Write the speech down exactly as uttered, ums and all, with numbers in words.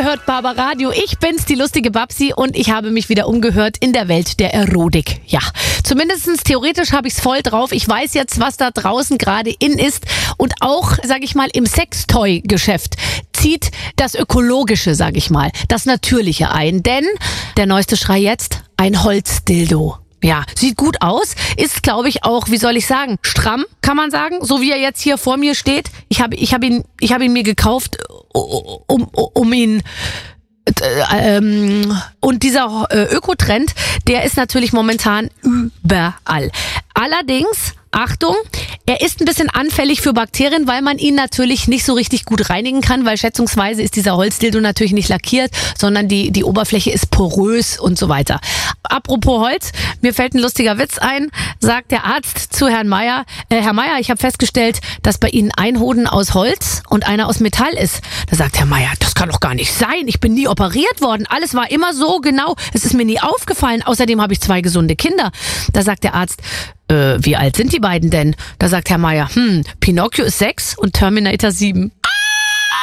hört Barbaradio. Ich bin's, die lustige Babsi, und ich habe mich wieder umgehört in der Welt der Erotik. Ja, zumindestens theoretisch habe ich's voll drauf. Ich weiß jetzt, was da draußen gerade in ist, und auch, sag ich mal, im Sextoy-Geschäft zieht das Ökologische, sag ich mal, das Natürliche ein. Denn der neueste Schrei jetzt, ein Holzdildo. Ja, sieht gut aus, ist, glaube ich, auch, wie soll ich sagen, stramm, kann man sagen, so wie er jetzt hier vor mir steht. Ich habe ich hab ihn, ich hab ihn mir gekauft, um, um ihn... Ähm, und dieser äh, Ökotrend, der ist natürlich momentan überall. Allerdings, Achtung, er ist ein bisschen anfällig für Bakterien, weil man ihn natürlich nicht so richtig gut reinigen kann, weil schätzungsweise ist dieser Holzdildo natürlich nicht lackiert, sondern die, die Oberfläche ist porös und so weiter. Apropos Holz, mir fällt ein lustiger Witz ein, sagt der Arzt zu Herrn Meier, äh, Herr Meier, ich habe festgestellt, dass bei Ihnen ein Hoden aus Holz und einer aus Metall ist. Da sagt Herr Meier, das kann doch gar nicht sein, ich bin nie operiert worden, alles war immer so genau, es ist mir nie aufgefallen, außerdem habe ich zwei gesunde Kinder. Da sagt der Arzt, Äh, wie alt sind die beiden denn? Da sagt Herr Meier, hm, Pinocchio ist sechs und Terminator sieben.